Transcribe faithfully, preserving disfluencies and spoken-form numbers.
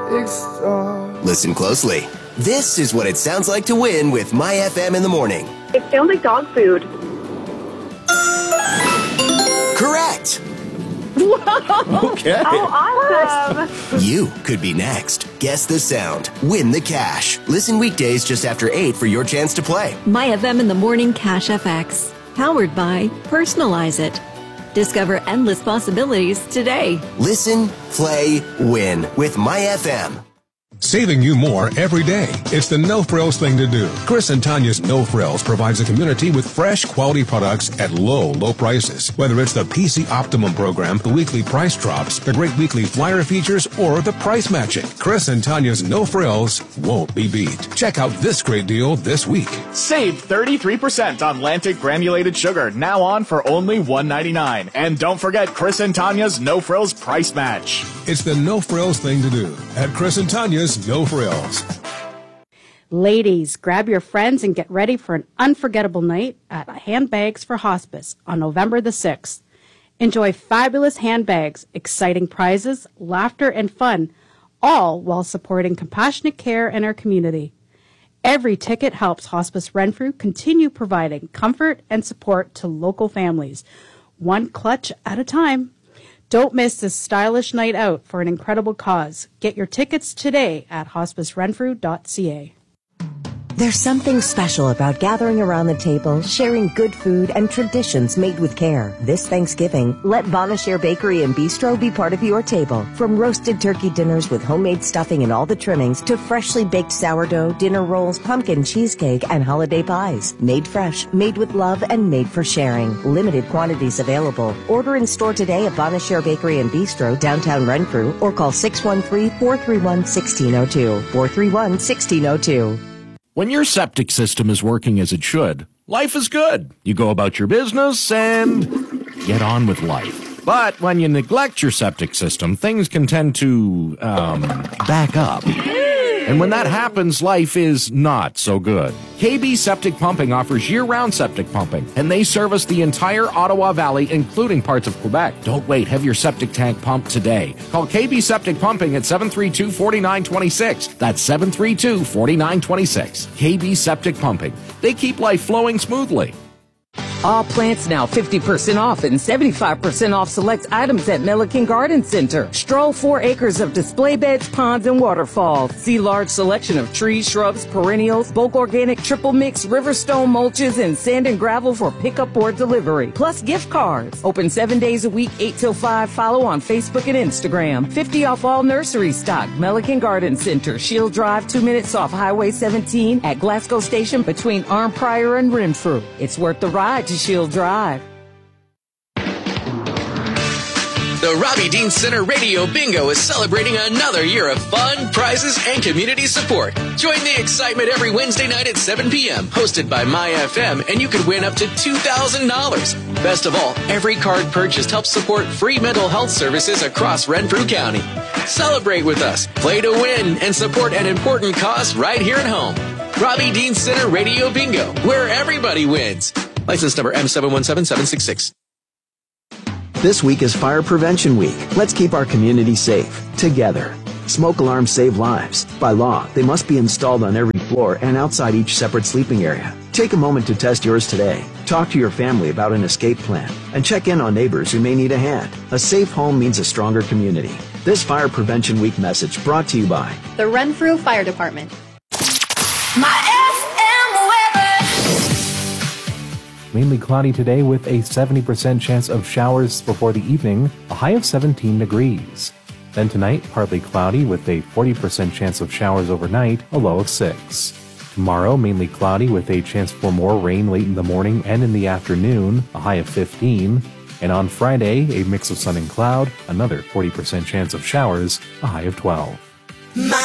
Listen closely. This is what it sounds like to win with My F M in the morning. It sounds like dog food. Correct. Whoa. Okay. Oh, awesome. You could be next. Guess the sound. Win the cash. Listen weekdays just after eight for your chance to play. My F M in the morning Cash F X. Powered by Personalize It. Discover endless possibilities today. Listen, play, win with My F M. Saving you more every day. It's the No Frills thing to do. Chris and Tanya's No Frills provides a community with fresh, quality products at low, low prices. Whether it's the P C Optimum program, the weekly price drops, the great weekly flyer features, or the price matching, Chris and Tanya's No Frills won't be beat. Check out this great deal this week. Save thirty-three percent on Lantic granulated sugar, now on for only one ninety-nine. And don't forget Chris and Tanya's No Frills price match. It's the No Frills thing to do at Chris and Tanya's No Frills. Ladies, grab your friends and get ready for an unforgettable night at Handbags for Hospice on November the sixth. Enjoy fabulous handbags, exciting prizes, laughter, and fun, all while supporting compassionate care in our community. Every ticket helps Hospice Renfrew continue providing comfort and support to local families, one clutch at a time. Don't miss this stylish night out for an incredible cause. Get your tickets today at hospice renfrew dot c a. There's something special about gathering around the table, sharing good food and traditions made with care. This Thanksgiving, let Bonashare Bakery and Bistro be part of your table. From roasted turkey dinners with homemade stuffing and all the trimmings to freshly baked sourdough, dinner rolls, pumpkin cheesecake, and holiday pies. Made fresh, made with love, and made for sharing. Limited quantities available. Order in store today at Bonashare Bakery and Bistro, downtown Renfrew, or call six one three, four three one, one six zero two. four three one, one six zero two. When your septic system is working as it should, life is good. You go about your business and get on with life. But when you neglect your septic system, things can tend to, um, back up. And when that happens, life is not so good. K B Septic Pumping offers year-round septic pumping, and they service the entire Ottawa Valley, including parts of Quebec. Don't wait. Have your septic tank pumped today. Call K B Septic Pumping at seven three two, four nine two six. That's seven three two, four nine two six. K B Septic Pumping. They keep life flowing smoothly. All plants now fifty percent off and seventy-five percent off select items at Milliken Garden Center. Stroll four acres of display beds, ponds, and waterfalls. See large selection of trees, shrubs, perennials, bulk organic, triple mix, riverstone mulches, and sand and gravel for pickup or delivery. Plus gift cards. Open seven days a week, eight till five. Follow on Facebook and Instagram. fifty off all nursery stock. Milliken Garden Center. Shield Drive, two minutes off Highway seventeen at Glasgow Station between Arnprior and Renfrew. It's worth the ride to Shield Drive. The Robbie Dean Center Radio Bingo is celebrating another year of fun, prizes, and community support. Join the excitement every Wednesday night at seven p.m., hosted by My F M, and you could win up to two thousand dollars. Best of all, every card purchased helps support free mental health services across Renfrew County. Celebrate with us, play to win, and support an important cause right here at home. Robbie Dean Center Radio Bingo, where everybody wins. License number M seven one seven seven six six. This week is Fire Prevention Week. Let's keep our community safe, together. Smoke alarms save lives. By law, they must be installed on every floor and outside each separate sleeping area. Take a moment to test yours today. Talk to your family about an escape plan and check in on neighbors who may need a hand. A safe home means a stronger community. This Fire Prevention Week message brought to you by the Renfrew Fire Department. My Mainly cloudy today with a seventy percent chance of showers before the evening, a high of seventeen degrees. Then tonight, partly cloudy with a forty percent chance of showers overnight, a low of six. Tomorrow, mainly cloudy with a chance for more rain late in the morning and in the afternoon, a high of fifteen. And on Friday, a mix of sun and cloud, another forty percent chance of showers, a high of twelve. My